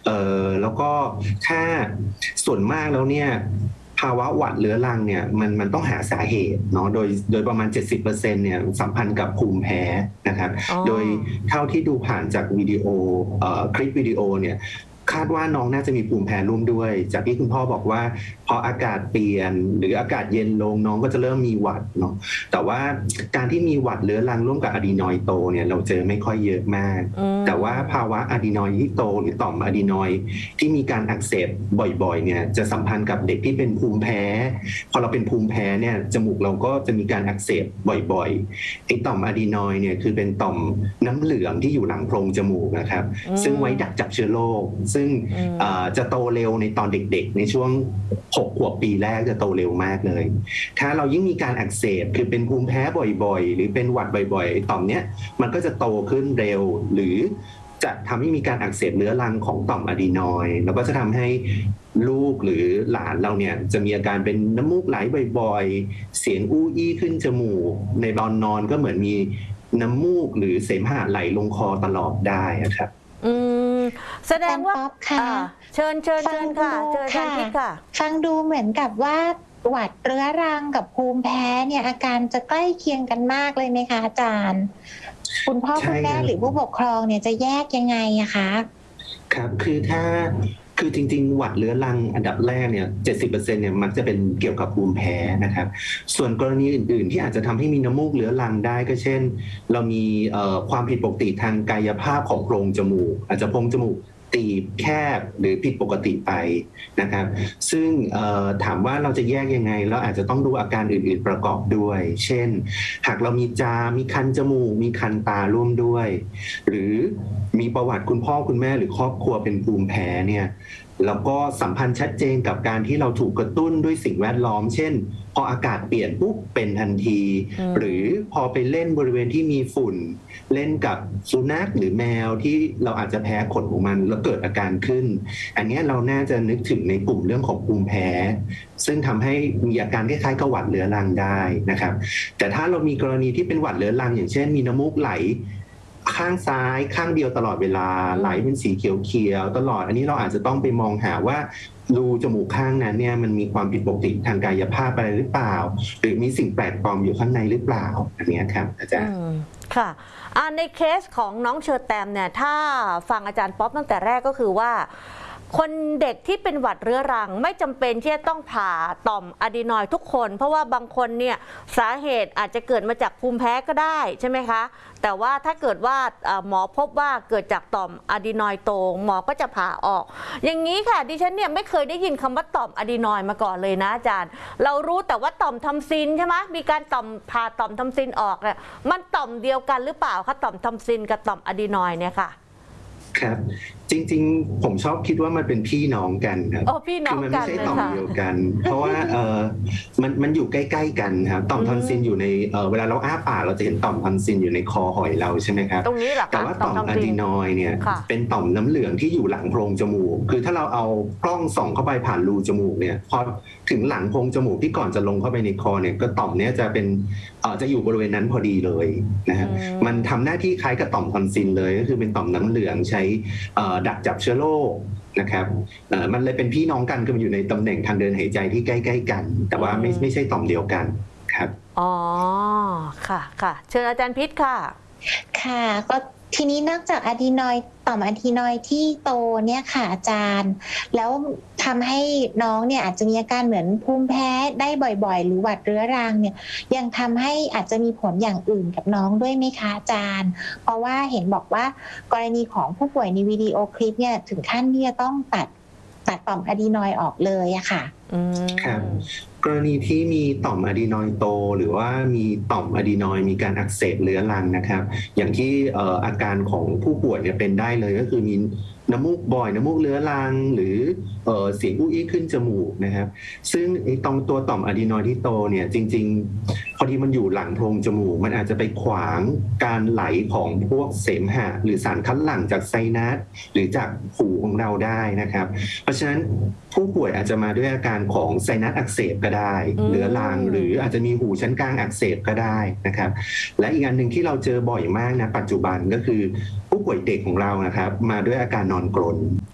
แล้วก็ถ้าส่วนมากแล้วเนี่ยภาวะหวัดเรื้อรังเนี่ยมันต้องหาสาเหตุเนาะโดยประมาณ 70%เนี่ยสัมพันธ์กับภูมิแพ้นะครับโดยเท่าที่ดูผ่านจากวิดีโอคลิปวิดีโอเนี่ยคาดว่าน้องน่าจะมีภูมิแพ้ร่วมด้วยจากที่คุณพ่อบอกว่าพออากาศเปลี่ยนหรืออากาศเย็นลงน้องก็จะเริ่มมีหวัดเนาะแต่ว่าการที่มีหวัดเรื้อรังร่วมกับอะดีนอยด์โตเนี่ยเราเจอไม่ค่อยเยอะมากแต่ว่าภาวะอะดีนอยด์ที่โตหรือต่อมอะดีนอยด์ที่มีการอักเสบบ่อยๆเนี่ยจะสัมพันธ์กับเด็กที่เป็นภูมิแพ้พอเราเป็นภูมิแพ้เนี่ยจมูกเราก็จะมีการอักเสบบ่อยๆไอ้ต่อมอะดีนอยด์เนี่ยคือเป็นต่อมน้ำเหลืองที่อยู่หลังโพรงจมูกนะครับซึ่งไว้ดักจับเชื้อโรคซึ่งจะโตเร็วในตอนเด็กๆในช่วง6 ขวบปีแรกจะโตเร็วมากเลยถ้าเรายิ่งมีการอักเสบคือเป็นภูมิแพ้บ่อยๆหรือเป็นหวัดบ่อยๆต่อมเนี้ยมันก็จะโตขึ้นเร็วหรือจะทำให้มีการอักเสบเรื้อรังของต่อมอะดีนอยด์แล้วก็จะทำให้ลูกหรือหลานเราเนี่ยจะมีอาการเป็นน้ำมูกไหลบ่อยๆเสียงอู้อี้ขึ้นจมูกในตอนนอนก็เหมือนมีน้ำมูกหรือเสมหะไหลลงคอตลอดได้ครับแสดงว่าเชิญค่ะเชิญกันพิษค่ะฟังดูเหมือนกับว่าหวัดเรื้อรังกับภูมิแพ้เนี่ยอาการจะใกล้เคียงกันมากเลยไหมคะอาจารย์คุณพ่อคุณแม่หรือผู้ปกครองเนี่ยจะแยกยังไงอะคะครับคือจริงๆหวัดเรื้อรังอันดับแรกเนี่ย 70% เนี่ยมักจะเป็นเกี่ยวกับภูมิแพ้นะครับส่วนกรณีอื่นๆที่อาจจะทำให้มีน้ำมูกเรื้อรังได้ก็เช่นเรามีความผิดปกติทางกายภาพของโพรงจมูกอาจจะโพรงจมูกตีบแคบหรือผิดปกติไปนะครับซึ่งถามว่าเราจะแยกยังไงเราอาจจะต้องดูอาการอื่นๆประกอบด้วยเช่นหากเรามีมีคันจมูกมีคันตาร่วมด้วยหรือมีประวัติคุณพ่อคุณแม่หรือครอบครัวเป็นภูมิแพ้เนี่ยแล้วก็สัมพันธ์ชัดเจนกับการที่เราถูกกระตุ้นด้วยสิ่งแวดล้อมเช่นพออากาศเปลี่ยนปุ๊บเป็นทันทีหรือพอไปเล่นบริเวณที่มีฝุ่นเล่นกับสุนัขหรือแมวที่เราอาจจะแพ้ขนของมันแล้วเกิดอาการขึ้นอันนี้เราน่าจะนึกถึงในกลุ่มเรื่องของภูมิแพ้ซึ่งทำให้มีอาการคล้ายๆกับหวัดเรื้อรังได้นะครับแต่ถ้าเรามีกรณีที่เป็นหวัดเรื้อรังอย่างเช่นมีน้ำมูกไหลข้างซ้ายข้างเดียวตลอดเวลาไหลเป็นสีเขียวๆตลอดอันนี้เราอาจจะต้องไปมองหาว่ารูจมูกข้างนั้นเนี่ยมันมีความผิดปกติทางกายภาพอะไรหรือเปล่าหรือมีสิ่งแปลกปลอมอยู่ข้างในหรือเปล่าอันนี้ครับอาจารย์ค่ะในเคสของน้องเชอร์แตมเนี่ยถ้าฟังอาจารย์ป๊อปตั้งแต่แรกก็คือว่าคนเด็กที่เป็นหวัดเรื้อรังไม่จำเป็นที่จะต้องผ่าต่อมอะดีนอยด์ทุกคนเพราะว่าบางคนเนี่ยสาเหตุอาจจะเกิดมาจากภูมิแพ้ก็ได้ใช่ไหมคะแต่ว่าถ้าเกิดว่าหมอพบว่าเกิดจากต่อมอะดีนอยด์โตหมอก็จะผ่าออกอย่างนี้ค่ะดิฉันเนี่ยไม่เคยได้ยินคำว่าต่อมอะดีนอยด์มาก่อนเลยนะอาจารย์เรารู้แต่ว่าต่อมทำซินใช่ไหมมีการผ่าต่อมทำซินออกเนี่ยมันต่อมเดียวกันหรือเปล่าคะต่อมทำซินกับต่อมอะดีนอยด์เนี่ยค่ะครับจริงๆผมชอบคิดว่ามันเป็นพี่น้องกันครับคือมันไม่ใช่ต่อมเดียวกันเพราะว่ามันอยู่ใกล้ๆกันครับต่อมทอนซิลอยู่ในเวลาเราอ้าปากเราจะเห็นต่อมทอนซิลอยู่ในคอหอยเราใช่ไหมครับตรงนี้แหละแต่ว่าต่อมอะดีนอยด์เนี่ยเป็นต่อมน้ำเหลืองที่อยู่หลังโพรงจมูกคือถ้าเราเอากล้องส่องเข้าไปผ่านรูจมูกเนี่ยพอถึงหลังโพรงจมูกที่ก่อนจะลงเข้าไปในคอเนี่ยก็ต่อมเนี้ยจะเป็นจะอยู่บริเวณนั้นพอดีเลยนะฮะมันทำหน้าที่คล้ายกับต่อมทอนซิลเลยก็คือเป็นต่อมน้ำเหลืองใช้ดักจับเชื้อโรคนะครับมันเลยเป็นพี่น้องกันคือมันอยู่ในตำแหน่งทางเดินหายใจที่ใกล้ๆกันแต่ว่าไม่ใช่ต่อมเดียวกันครับอ๋อค่ะเชิญอาจารย์พิษค่ะค่ะก็ทีนี้นอกจากอะดีนอยด์ต่อมอะดีนอยด์ที่โตเนี่ยค่ะอาจารย์แล้วทำให้น้องเนี่ยอาจจะมีอาการเหมือนภูมิแพ้ได้บ่อยๆหรือหวัดเรื้อรังเนี่ยยังทำให้อาจจะมีผลอย่างอื่นกับน้องด้วยไหมคะอาจารย์เพราะว่าเห็นบอกว่ากรณีของผู้ป่วยในวิดีโอคลิปเนี่ยถึงขั้นที่จะต้องตัดต่อมอะดีนอยด์ออกเลยอะค่ะครับกรณีที่มีต่อมอะดีนอยด์โตหรือว่ามีต่อมอะดีนอยด์มีการอักเสบเรื้อรังนะครับอย่างที่อาการของผู้ป่วยเนี่ยเป็นได้เลยก็คือมีน้ำมูกบ่อยน้ำมูกเรื้อรังหรือเสียงอู้อี้ขึ้นจมูกนะครับซึ่งไอ้ตรงตัวต่อมอะดีนอยด์ที่โตเนี่ยจริงๆพอดีมันอยู่หลังโพรงจมูกมันอาจจะไปขวางการไหลของพวกเสมหะหรือสารคัดหลั่งจากไซนัสหรือจากหูของเราได้นะครับเพราะฉะนั้นผู้ป่วยอาจจะมาด้วยอาการของไซนัสอักเสบก็ได้เรื้อรังหรืออาจจะมีหูชั้นกลางอักเสบก็ได้นะครับและอีกอันหนึ่งที่เราเจอบ่อยมากนะปัจจุบันก็คือผู้ป่วยเด็กของเรานะครับมาด้วยอาการนอนกรน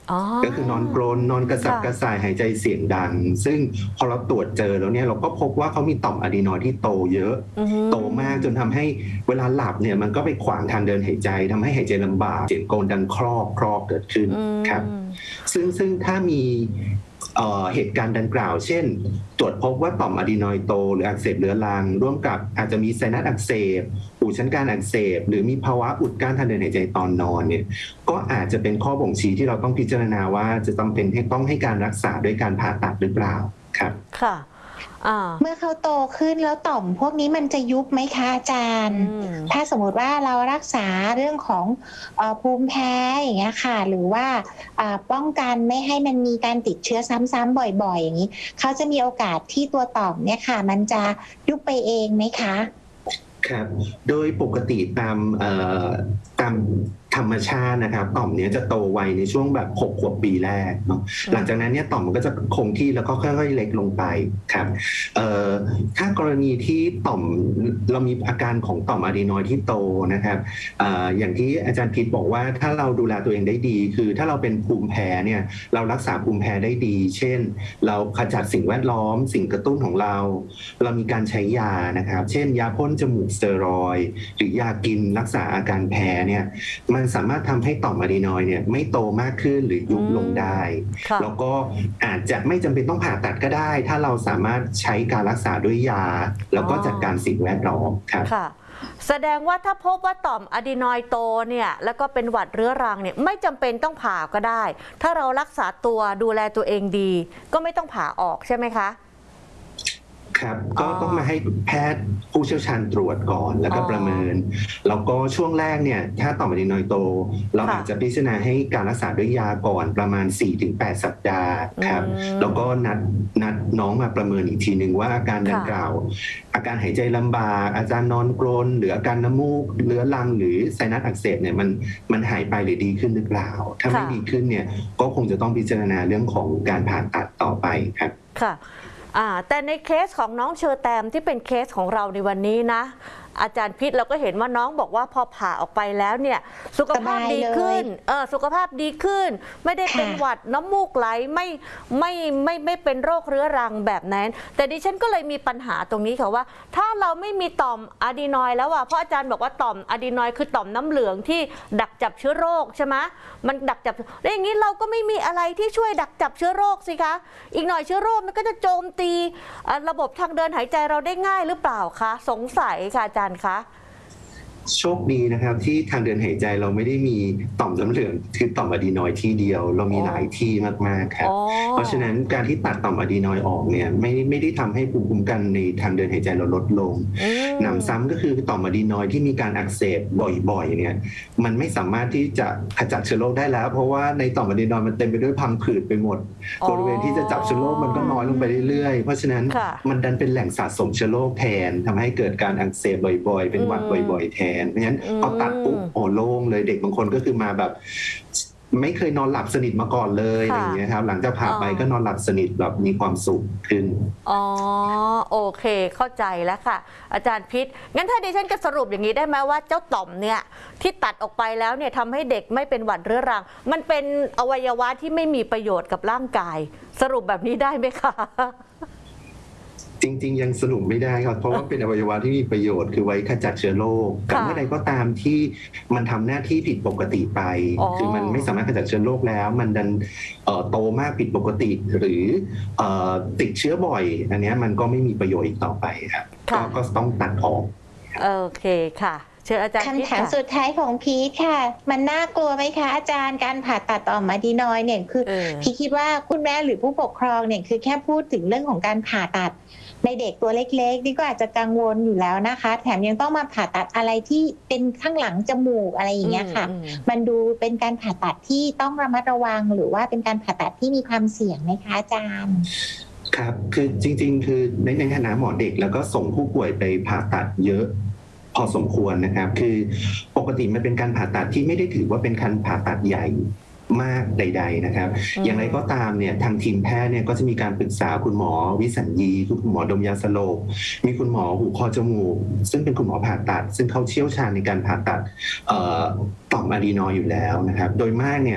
ก็คือนอนกรนนอนกระสับกระส่ายหายใจเสียงดังซึ่งพอเราตรวจเจอแล้วเนี่ยเราก็พบว่าเขามีต่อมอะดีนอยด์ที่โตเยอะโตมากจนทำให้เวลาหลับเนี่ยมันก็ไปขวางทางเดินหายใจทำให้หายใจลำบากเสียงโกนดังครอกเกิดขึ้นครับซึ่งถ้ามีเหตุการณ์ดังกล่าวเช่นตรวจพบว่าต่อมอะดีนอยด์โตหรืออักเสบเรื้อรังร่วมกับอาจจะมีไซนัสอักเสบหูชั้นกรานอักเสบหรือมีภาวะอุดกั้นทางเดินหายใจตอนนอนเนี่ยก็อาจจะเป็นข้อบ่งชี้ที่เราต้องพิจารณาว่าจะจำเป็นต้องให้การรักษาด้วยการผ่าตัดหรือเปล่าครับค่ะเมื่อเขาโตขึ้นแล้วต่อมพวกนี้มันจะยุบไหมคะอาจารย์ถ้าสมมติว่าเรารักษาเรื่องของภูมิแพ้อย่างเงี้ยค่ะหรือว่าป้องกันไม่ให้มันมีการติดเชื้อซ้ำๆบ่อยๆอย่างนี้เขาจะมีโอกาสที่ตัวต่อมเนี่ยค่ะมันจะยุบไปเองไหมคะครับโดยปกติตามธรรมชาตินะครับต่อมเนี้ยจะโตไวในช่วงแบบ6 ขวบปีแรกเนาะหลังจากนั้นเนี่ยต่อมมันก็จะคงที่แล้วก็ค่อยๆเล็กลงไปครับถ้ากรณีที่ต่อมเรามีอาการของต่อมอะดีนอยด์ที่โตนะครับอย่างที่อาจารย์พิษบอกว่าถ้าเราดูแลตัวเองได้ดีคือถ้าเราเป็นภูมิแพ้เนี่ยเรารักษาภูมิแพ้ได้ดีเช่นเราขจัดสิ่งแวดล้อมสิ่งกระตุ้นของเรามีการใช้ยานะครับเช่นยาพ่นจมูกสเตียรอยด์หรือยากินรักษาอาการแพ้เนี่ยมันสามารถทำให้ต่อมอะดีนอยด์เนี่ยไม่โตมากขึ้นหรือยุบลงได้แล้วก็อาจจะไม่จำเป็นต้องผ่าตัดก็ได้ถ้าเราสามารถใช้การรักษาด้วยยาแล้วก็จัดการสิ่งแวดล้อมครับแสดงว่าถ้าพบว่าต่อมอะดีนอยด์โตเนี่ยแล้วก็เป็นหวัดเรื้อรังเนี่ยไม่จำเป็นต้องผ่าก็ได้ถ้าเรารักษาตัวดูแลตัวเองดีก็ไม่ต้องผ่าออกใช่ไหมคะครับก็ต้องมาให้แพทย์ผู้เชี่ยวชาญตรวจก่อนแล้วก็ประเมินแล้วก็ช่วงแรกเนี่ยถ้าต่อมอะดีนอยด์โตเราอาจจะพิจารณาให้การรักษาด้วยยาก่อนประมาณ 4-8 สัปดาห์ครับแล้วก็นัดน้องมาประเมินอีกทีนึงว่าอาการดังกล่าวอาการหายใจลำบากอาการนอนกรนหรืออาการน้ำมูกเรื้อรังหรือไซนัสอักเสบเนี่ยมันหายไปหรือดีขึ้นหรือเปล่าถ้าไม่ดีขึ้นเนี่ยก็คงจะต้องพิจารณาเรื่องของการผ่าตัดต่อไปครับค่ะแต่ในเคสของน้องเชอแตมที่เป็นเคสของเราในวันนี้นะอาจารย์พิษเราก็เห็นว่าน้องบอกว่าพอผ่าออกไปแล้วเนี่ยสุขภาพดีขึ้นสุขภาพดีขึ้นไม่ได้เป็นหวัดน้ำมูกไหลไม่เป็นโรคเรื้อรังแบบนั้นแต่ดิฉันก็เลยมีปัญหาตรงนี้ค่ะว่าถ้าเราไม่มีต่อมอะดีนอยด์แล้วเพราะอาจารย์บอกว่าต่อมอะดีนอยด์คือต่อมน้ำเหลืองที่ดักจับเชื้อโรคใช่ไหมมันดักจับแล้วอย่างนี้เราก็ไม่มีอะไรที่ช่วยดักจับเชื้อโรคสิคะอีกหน่อยเชื้อโรคมันก็จะโจมตีระบบทางเดินหายใจเราได้ง่ายหรือเปล่าคะสงสัยค่ะอาจารย์คะโชคดีนะครับที่ทางเดินหายใจเราไม่ได้มีต่อมน้ำเหลืองคือต่อมอะดีนอยด์ที่เดียวเรามีหลายที่มากๆครับเพราะฉะนั้นการที่ตัดต่อมอะดีนอยด์ออกเนี่ยไม่ได้ทำให้ภูมิคุ้มกันในทางเดินหายใจเราลดลงหนำซ้ำก็คือต่อมอะดีนอยด์ที่มีการอักเสบบ่อยๆเนี่ยมันไม่สามารถที่จะขจัดเชื้อโรคได้แล้วเพราะว่าในต่อมอะดีนอยด์มันเต็มไปด้วยพังผืดไปหมดบริเวณที่จะจับเชื้อโรคมันก็น้อยลงไปเรื่อยๆเพราะฉะนั้นมันดันเป็นแหล่งสะสมเชื้อโรคแทนทำให้เกิดการอักเสบบ่อยๆเป็นหวัดบ่อยๆแทนเพราะฉะนั้นพอตัดปุ๊บโอ้โล่งเลยเด็กบางคนก็คือมาแบบไม่เคยนอนหลับสนิทมาก่อนเลยอะไรอย่างเงี้ยครับหลังจากผ่าไปก็นอนหลับสนิทแบบมีความสุขขึ้นโอเคเข้าใจแล้วค่ะอาจารย์พิษงั้นถ้าดิฉันจะสรุปอย่างนี้ได้ไหมว่าเจ้าต่อมเนี่ยที่ตัดออกไปแล้วเนี่ยทำให้เด็กไม่เป็นหวัดเรื้อรังมันเป็นอวัยวะที่ไม่มีประโยชน์กับร่างกายสรุปแบบนี้ได้ไหมคะจริงๆยังสรุปไม่ได้ครับเพราะว่าเป็นอวัยวะที่มีประโยชน์คือไว้ขจัดเชื้อโรคแต่เมื่อใดก็ตามที่มันทำหน้าที่ผิดปกติไปคือมันไม่สามารถขจัดเชื้อโรคแล้วมันดันโตมากผิดปกติหรือติดเชื้อบ่อยอันนี้มันก็ไม่มีประโยชน์อีกต่อไปครับก็ต้องตัดออกโอเคค่ะเชิญอาจารย์คำถามสุดท้ายของพีทค่ะมันน่ากลัวไหมคะอาจารย์การผ่าตัดต่อมอะดีนอยด์เนี่ยคือพีทคิดว่าคุณแม่หรือผู้ปกครองเนี่ยคือแค่พูดถึงเรื่องของการผ่าตัดในเด็กตัวเล็กๆนี่ก็อาจจะกังวลอยู่แล้วนะคะแถมยังต้องมาผ่าตัดอะไรที่เป็นข้างหลังจมูกอะไรอย่างเงี้ยค่ะมันดูเป็นการผ่าตัดที่ต้องระมัดระวังหรือว่าเป็นการผ่าตัดที่มีความเสี่ยงไหมคะอาจารย์ครับคือจริงๆคือในฐานะหมอเด็กแล้วก็ส่งผู้ป่วยไปผ่าตัดเยอะพอสมควรนะครับคือปกติมันเป็นการผ่าตัดที่ไม่ได้ถือว่าเป็นการผ่าตัดใหญ่มากใดๆนะครับอย่างไรก็ตามเนี่ยทางทีมแพทย์เนี่ยก็จะมีการปรึกษาคุณหมอวิสัญญีคุณหมอดมยาสลบมีคุณหมอหูคอจมูกซึ่งเป็นคุณหมอผ่าตัดซึ่งเขาเชี่ยวชาญในการผ่าตัดต่อมอะดีนอยด์อยู่แล้วนะครับโดยมากเนี่ย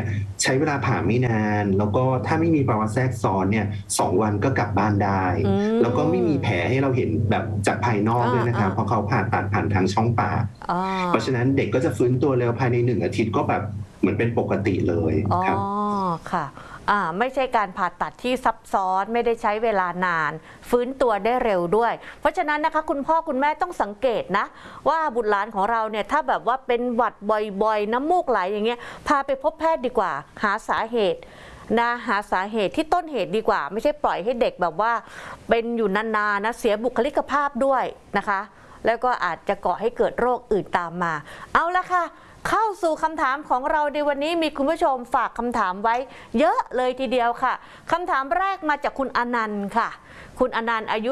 ช้เวลาผ่าไม่นานแล้วก็ถ้าไม่มีภาวะแทรกซ้อนเนี่ย2 วันก็กลับบ้านได้แล้วก็ไม่มีแผลให้เราเห็นแบบจากภายนอกด้วยนะครับเพราะเขาผ่าตัดผ่านทางช่องปากเพราะฉะนั้นเด็กก็จะฟื้นตัวเร็วภายใน1 อาทิตย์ก็แบบเหมือนเป็นปกติเลยครับค่ะไม่ใช่การผ่าตัดที่ซับซ้อนไม่ได้ใช้เวลานานฟื้นตัวได้เร็วด้วยเพราะฉะนั้นนะคะคุณพ่อคุณแม่ต้องสังเกตนะว่าบุตรหลานของเราเนี่ยถ้าแบบว่าเป็นหวัดบ่อยๆน้ำมูกไหลอย่างเงี้ยพาไปพบแพทย์ดีกว่าหาสาเหตุหาสาเหตุที่ต้นเหตุดีกว่าไม่ใช่ปล่อยให้เด็กแบบว่าเป็นอยู่นานๆนะเสียบุคลิกภาพด้วยนะคะแล้วก็อาจจะก่อให้เกิดโรคอื่นตามมาเอาละค่ะเข้าสู่คำถามของเราในวันนี้มีคุณผู้ชมฝากคำถามไว้เยอะเลยทีเดียวค่ะคำถามแรกมาจากคุณอนันต์ค่ะคุณอนันต์อายุ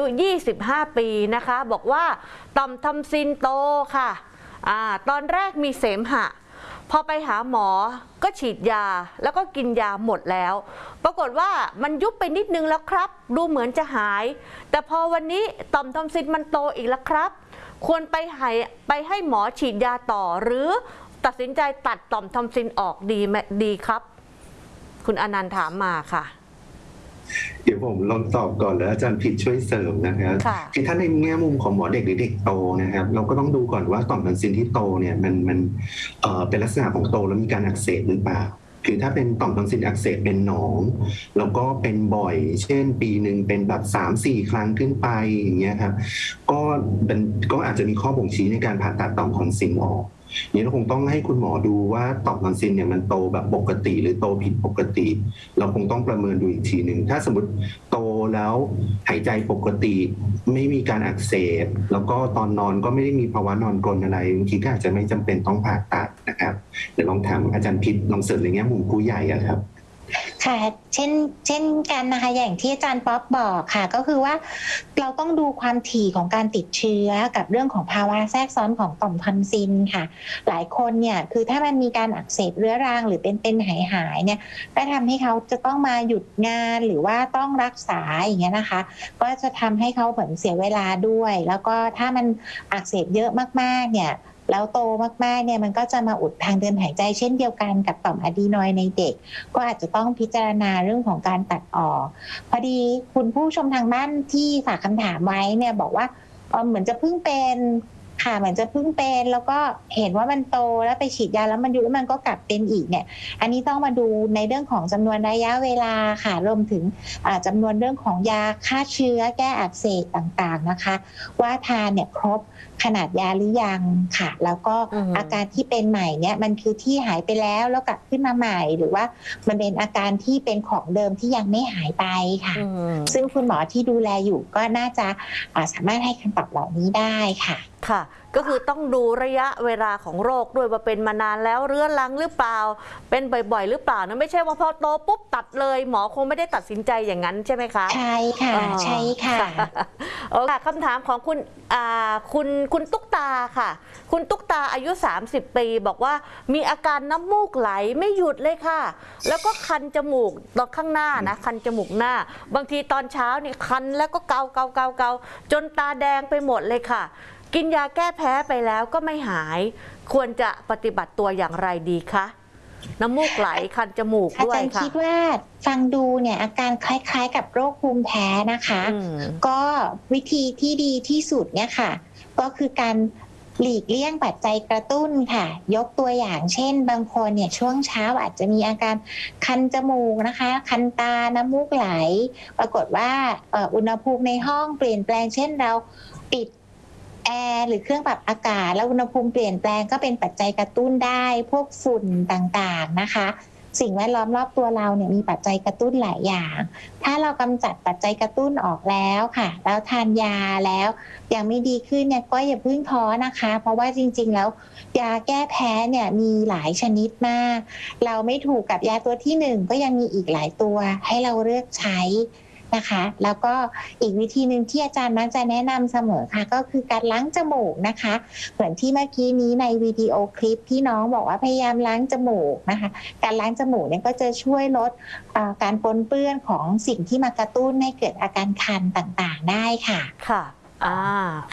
25 ปีนะคะบอกว่าต่อมทำซินโตค่ะตอนแรกมีเสมหะพอไปหาหมอก็ฉีดยาแล้วก็กินยาหมดแล้วปรากฏว่ามันยุบไปนิดนึงแล้วครับดูเหมือนจะหายแต่พอวันนี้ต่อมทำซินมันโตอีกแล้วครับควรไปให้หมอฉีดยาต่อหรือตัดสินใจตัดต่อมทอมซินออกดีครับคุณอนันต์ถามมาค่ะเดี๋ยวผมลองตอบก่อนแล้วอาจารย์พิษช่วยเสริมนะครับคือถ้าในแง่มุมของหมอเด็กหรือเด็กโตนะครับเราก็ต้องดูก่อนว่าต่อมทอมซินที่โตเนี่ยมันเป็นลักษณะของโตแล้วมีการอักเสบหรือเปล่าคือถ้าเป็นต่อมทอมซินอักเสบเป็นหนองแล้วก็เป็นบ่อยเช่นปีหนึ่งเป็นแบบ 3-4 ครั้งขึ้นไปอย่างเงี้ยครับก็อาจจะมีข้อบ่งชี้ในการผ่าตัดต่อมทอมซินออกนี่เราคงต้องให้คุณหมอดูว่าต่อมทอนซิลเนี่ยมันโตแบบปกติหรือโตผิดปกติเราคงต้องประเมินดูอีกทีหนึ่งถ้าสมมติโตแล้วหายใจปกติไม่มีการอักเสบแล้วก็ตอนนอนก็ไม่ได้มีภาวะนอนกรนอะไรบางทีก็อาจจะไม่จำเป็นต้องผ่าตัดนะครับเดี๋ยวลองถามอาจารย์พิษลองเสริมในแง่มุมผู้ใหญ่ครับค่ะเช่นกันนะคะอย่างที่อาจารย์ป๊อปบอกค่ะก็คือว่าเราต้องดูความถี่ของการติดเชื้อกับเรื่องของภาวะแทรกซ้อนของต่อมทอนซิลค่ะหลายคนเนี่ยคือถ้ามันมีการอักเสบเรื้อรังหรือเป็นหายเนี่ยก็ทำให้เขาจะต้องมาหยุดงานหรือว่าต้องรักษาอย่างเงี้ยนะคะก็จะทำให้เขาเหมือนเสียเวลาด้วยแล้วก็ถ้ามันอักเสบเยอะมากๆเนี่ยแล้วโตมากๆเนี่ยมันก็จะมาอุดทางเดินหายใจเช่นเดียวกันกับต่อมอะดีนอยด์ในเด็กก็อาจจะต้องพิจารณาเรื่องของการตัดออกพอดีคุณผู้ชมทางบ้านที่ฝากคำถามไว้เนี่ยบอกว่าเหมือนจะเพิ่งเป็นค่ะเหมือนจะเพิ่งเป็นแล้วก็เห็นว่ามันโตแล้วไปฉีดยาแล้วมันยุบแล้วมันก็กลับเป็นอีกเนี่ยอันนี้ต้องมาดูในเรื่องของจำนวนระยะเวลาค่ะรวมถึงจำนวนเรื่องของยาฆ่าเชื้อแก้อักเสบต่างๆนะคะว่าทานเนี่ยครบขนาดยาหรือยังค่ะแล้วก็อาการที่เป็นใหม่เนี่ยมันคือที่หายไปแล้วกลับขึ้นมาใหม่หรือว่ามันเป็นอาการที่เป็นของเดิมที่ยังไม่หายไปค่ะซึ่งคุณหมอที่ดูแลอยู่ก็น่าจะสามารถให้คำตอบเหล่านี้ได้ค่ะค่ะก็คือต้องดูระยะเวลาของโรคด้วยว่าเป็นมานานแล้วเรื้อรังหรือเปล่าเป็นบ่อยๆหรือเปล่านะไม่ใช่ว่าพอโตปุ๊บตัดเลยหมอคงไม่ได้ตัดสินใจอย่างนั้นใช่ไหมคะใช่ค่ะใช่ค่ะโอเคคำถามของคุณตุ๊กตาค่ะคุณตุ๊กตาอายุ30 ปีบอกว่ามีอาการน้ำมูกไหลไม่หยุดเลยค่ะแล้วก็คันจมูกตรงข้างหน้านะคันจมูกหน้าบางทีตอนเช้านี่คันแล้วก็เกาจนตาแดงไปหมดเลยค่ะกินยาแก้แพ้ไปแล้วก็ไม่หายควรจะปฏิบัติตัวอย่างไรดีคะน้ำมูกไหลคันจมูกด้วยค่ะอาจารย์คิดว่าฟังดูเนี่ยอาการคล้ายๆกับโรคภูมิแพ้นะคะก็วิธีที่ดีที่สุดเนี่ยค่ะก็คือการหลีกเลี่ยงปัจจัยกระตุ้นค่ะยกตัวอย่างเช่นบางคนเนี่ยช่วงเช้าอาจจะมีอาการคันจมูกนะคะคันตาน้ำมูกไหลปรากฏว่าอุณหภูมิในห้องเปลี่ยนแปลงเช่นเราปิดแอร์หรือเครื่องปรับอากาศแล้วอุณหภูมิเปลี่ยนแปลงก็เป็นปัจจัยกระตุ้นได้พวกฝุ่นต่างๆนะคะสิ่งแวดล้อมรอบตัวเราเนี่ยมีปัจจัยกระตุ้นหลายอย่างถ้าเรากำจัดปัจจัยกระตุ้นออกแล้วค่ะแล้วทานยาแล้วยังไม่ดีขึ้นเนี่ยก็อย่าเพิ่งท้อนะคะเพราะว่าจริงๆแล้วยาแก้แพ้เนี่ยมีหลายชนิดมากเราไม่ถูกกับยาตัวที่1ก็ยังมีอีกหลายตัวให้เราเลือกใช้นะคะแล้วก็อีกวิธีหนึ่งที่อาจารย์มักจะแนะนำเสมอค่ะก็คือการล้างจมูกนะคะเหมือนที่เมื่อกี้นี้ในวิดีโอคลิปที่น้องบอกว่าพยายามล้างจมูกนะคะการล้างจมูกเนี่ยก็จะช่วยลดการปนเปื้อนของสิ่งที่มากระตุ้นให้เกิดอาการคันต่างๆได้ค่ะค่ะค่ะ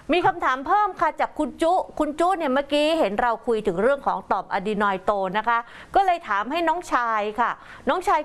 มีคำถามเพิ่มค่ะจากคุณจุเนี่ยเมื่อกี้เห็นเราคุยถึงเรื่องของต่อมอะดีนอยด์โตนะคะก็เลยถามให้น้องชายค่ะน้องชาย